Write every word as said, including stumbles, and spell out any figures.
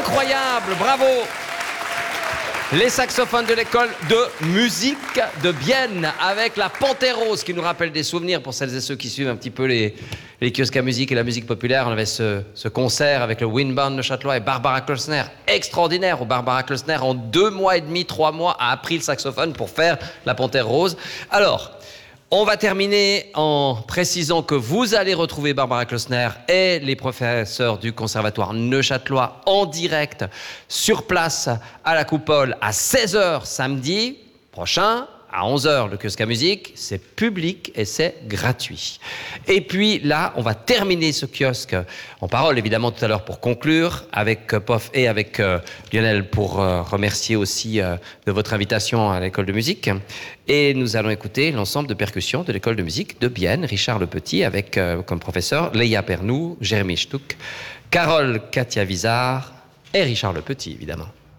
incroyable, bravo. Les saxophones de l'école de musique de Bienne avec la Panthère Rose qui nous rappelle des souvenirs pour celles et ceux qui suivent un petit peu les, les kiosques à musique et la musique populaire. On avait ce, ce concert avec le Windband de Châtelois et Barbara Klössner, extraordinaire, où Barbara Klössner en deux mois et demi, trois mois a appris le saxophone pour faire la Panthère Rose. Alors, on va terminer en précisant que vous allez retrouver Barbara Klössner et les professeurs du Conservatoire neuchâtelois en direct sur place à la Coupole à seize heures samedi prochain. À onze heures, le kiosque à musique, c'est public et c'est gratuit. Et puis là, on va terminer ce kiosque en parole, évidemment, tout à l'heure pour conclure, avec euh, Pof et avec euh, Lionel pour euh, remercier aussi euh, de votre invitation à l'école de musique. Et nous allons écouter l'ensemble de percussions de l'école de musique de Bienne, Richard Le Petit, avec euh, comme professeur Leia Pernou, Jérémy Stuck, Carole Katia Vizard et Richard Le Petit, évidemment.